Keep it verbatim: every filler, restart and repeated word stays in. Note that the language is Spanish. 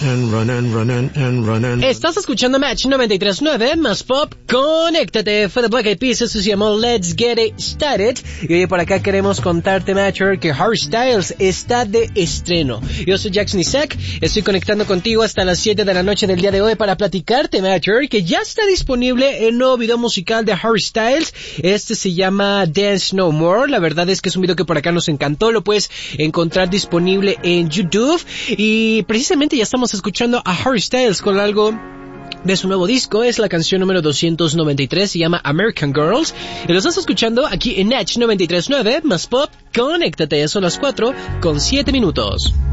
and run and run and, and run and... Estás escuchando Match noventa y tres punto nueve, más pop, conéctate. Fue The Black Eyed Peas, eso se llamó Let's Get It Started. Y hoy por acá queremos contarte, Matcher, que Harry Styles está de estreno. Yo soy Jackson Isaac, estoy conectando contigo hasta las siete de la noche del día de hoy para platicarte, Matcher, que ya está disponible el nuevo video musical de Harry Styles. Este se llama Dance No More. La verdad es que es un video que por acá nos encantó. Lo puedes encontrar disponible en YouTube. Y precisamente ya estamos escuchando a Harry Styles con algo de su nuevo disco. Es la canción número doscientos noventa y tres, se llama American Girls, y lo estás escuchando aquí en Natch noventa y tres punto nueve, más pop, conéctate. Son las cuatro con siete minutos.